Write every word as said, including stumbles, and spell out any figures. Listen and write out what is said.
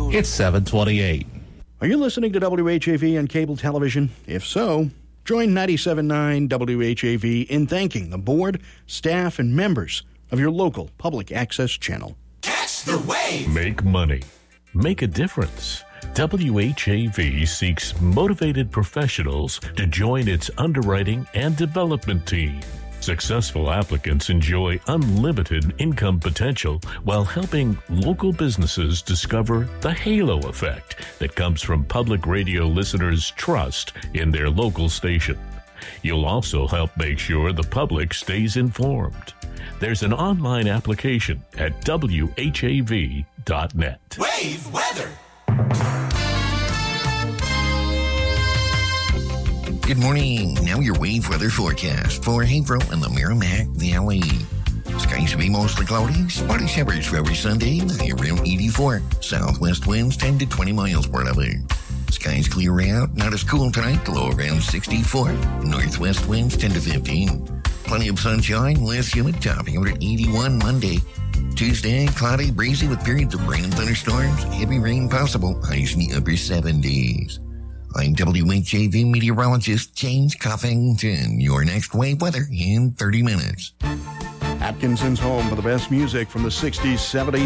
It's seven twenty-eight. Are you listening to W H A V on cable television? If so, join ninety-seven point nine W H A V in thanking the board, staff, and members of your local public access channel. Catch the wave! Make money. Make a difference. W H A V seeks motivated professionals to join its underwriting and development team. Successful applicants enjoy unlimited income potential while helping local businesses discover the halo effect that comes from public radio listeners' trust in their local station. You'll also help make sure the public stays informed. There's an online application at W H A V dot net. Wave weather! Good morning. Now your wave weather forecast for Haverhill and the Merrimack Valley. Skies will be mostly cloudy. Spotty showers for every Sunday. High around eighty-four. Southwest winds ten to twenty miles per hour. Skies clear out. Not as cool tonight. Low around sixty-four. Northwest winds ten to fifteen. Plenty of sunshine. Less humid. Topping out at eighty-one Monday. Tuesday, cloudy, breezy with periods of rain and thunderstorms. Heavy rain possible. Highs in the upper seventies. I'm W H A V meteorologist James Coffington. Your next wave weather in thirty minutes. Atkinson's home for the best music from the sixties, seventies,